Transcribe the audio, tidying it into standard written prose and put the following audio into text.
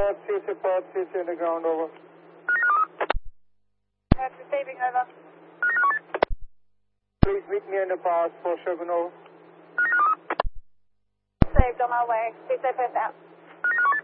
Port CC in the ground, over. Receiving, over. Please meet me in the pass for Shogun, over. Saved on our way. Please stay out.